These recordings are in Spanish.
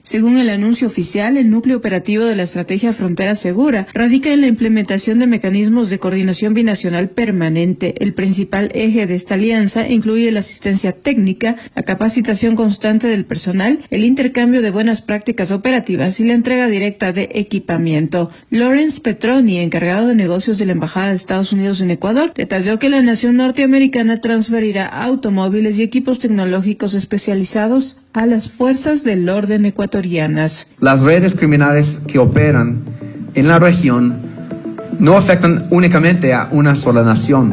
Según el anuncio oficial, el núcleo operativo de la Estrategia Frontera Segura radica en la implementación de mecanismos de coordinación binacional permanente. El principal eje de esta alianza incluye la asistencia técnica, la capacitación constante del personal, el intercambio de buenas prácticas operativas y la entrega directa de equipamiento. Lawrence Petroni, encargado de negocios de la Embajada de Estados Unidos en Ecuador, detalló que la nación norteamericana transferirá automóviles y equipos tecnológicos especializados a las fuerzas del orden ecuatorianas. Las redes criminales que operan en la región no afectan únicamente a una sola nación.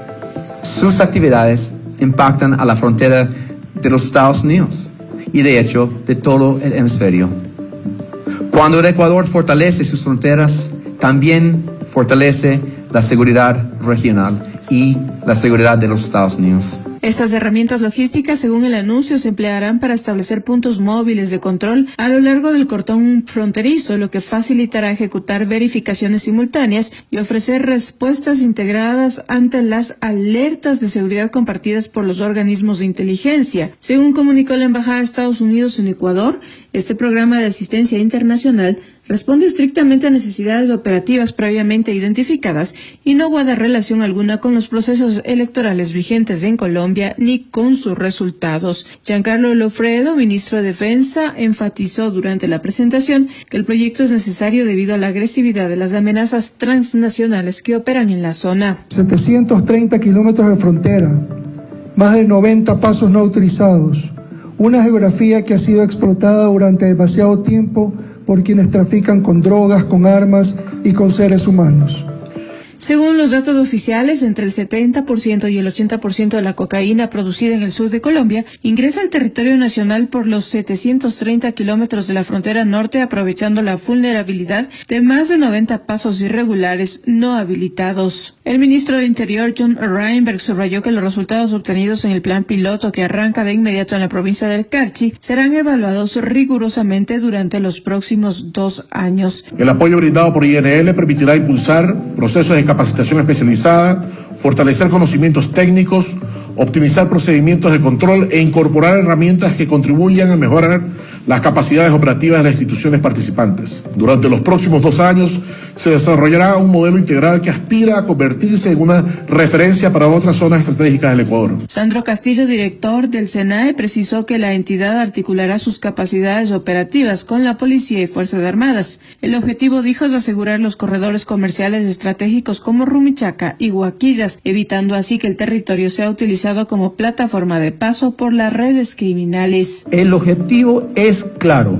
Sus actividades impactan a la frontera de los Estados Unidos y, de hecho, de todo el hemisferio. Cuando el Ecuador fortalece sus fronteras, también fortalece la seguridad regional y la seguridad de los Estados Unidos. Estas herramientas logísticas, según el anuncio, se emplearán para establecer puntos móviles de control a lo largo del cordón fronterizo, lo que facilitará ejecutar verificaciones simultáneas y ofrecer respuestas integradas ante las alertas de seguridad compartidas por los organismos de inteligencia. Según comunicó la Embajada de Estados Unidos en Ecuador, este programa de asistencia internacional responde estrictamente a necesidades operativas previamente identificadas y no guarda relación alguna con los procesos electorales vigentes en Colombia ni con sus resultados. Giancarlo Lofredo, ministro de Defensa, enfatizó durante la presentación que el proyecto es necesario debido a la agresividad de las amenazas transnacionales que operan en la zona. 730 kilómetros de frontera, más de 90 pasos no autorizados, una geografía que ha sido explotada durante demasiado tiempo por quienes trafican con drogas, con armas y con seres humanos. Según los datos oficiales, entre el 70% y el 80% de la cocaína producida en el sur de Colombia ingresa al territorio nacional por los 730 kilómetros de la frontera norte, aprovechando la vulnerabilidad de más de 90 pasos irregulares no habilitados. El ministro del Interior, John Reinberg, subrayó que los resultados obtenidos en el plan piloto que arranca de inmediato en la provincia del Carchi serán evaluados rigurosamente durante los próximos 2 años. El apoyo brindado por INL permitirá impulsar procesos de capacitación especializada, fortalecer conocimientos técnicos, optimizar procedimientos de control e incorporar herramientas que contribuyan a mejorar las capacidades operativas de las instituciones participantes. Durante los próximos 2 años se desarrollará un modelo integral que aspira a convertirse en una referencia para otras zonas estratégicas del Ecuador. Sandro Castillo, director del SENAE, precisó que la entidad articulará sus capacidades operativas con la Policía y Fuerzas Armadas. El objetivo, dijo, es asegurar los corredores comerciales estratégicos como Rumichaca y Huaquillas, evitando así que el territorio sea utilizado como plataforma de paso por las redes criminales. El objetivo es claro: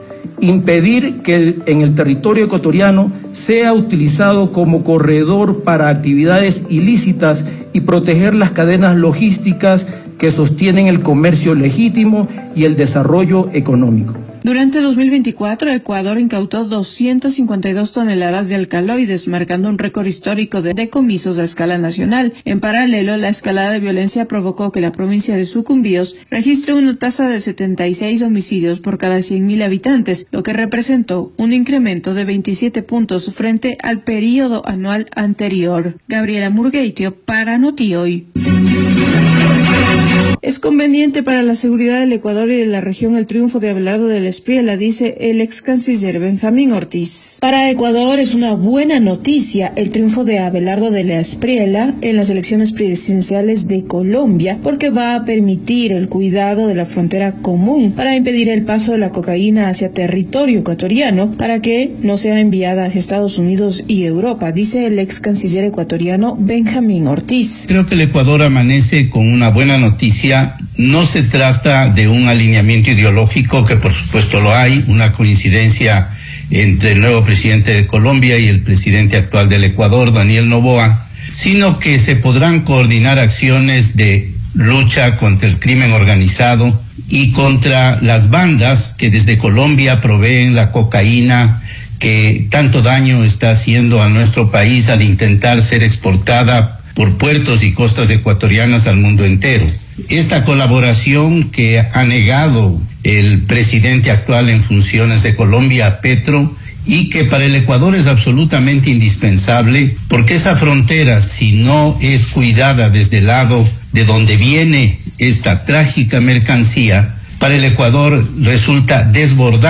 impedir que en el territorio ecuatoriano sea utilizado como corredor para actividades ilícitas y proteger las cadenas logísticas que sostienen el comercio legítimo y el desarrollo económico. Durante 2024, Ecuador incautó 252 toneladas de alcaloides, marcando un récord histórico de decomisos a escala nacional. En paralelo, la escalada de violencia provocó que la provincia de Sucumbíos registre una tasa de 76 homicidios por cada 100.000 habitantes, lo que representó un incremento de 27 puntos frente al período anual anterior. Gabriela Murgueitio para Notihoy. Es conveniente para la seguridad del Ecuador y de la región el triunfo de Abelardo de la Espriella, dice el ex canciller Benjamín Ortiz. Para Ecuador es una buena noticia el triunfo de Abelardo de la Espriella en las elecciones presidenciales de Colombia, porque va a permitir el cuidado de la frontera común para impedir el paso de la cocaína hacia territorio ecuatoriano para que no sea enviada hacia Estados Unidos y Europa, dice el ex canciller ecuatoriano Benjamín Ortiz. Creo que el Ecuador amanece con una buena noticia. No se trata de un alineamiento ideológico, que por supuesto lo hay, una coincidencia entre el nuevo presidente de Colombia y el presidente actual del Ecuador, Daniel Noboa, sino que se podrán coordinar acciones de lucha contra el crimen organizado y contra las bandas que desde Colombia proveen la cocaína que tanto daño está haciendo a nuestro país al intentar ser exportada por puertos y costas ecuatorianas al mundo entero. Esta colaboración que ha negado el presidente actual en funciones de Colombia, Petro, y que para el Ecuador es absolutamente indispensable, porque esa frontera, si no es cuidada desde el lado de donde viene esta trágica mercancía, para el Ecuador resulta desbordada.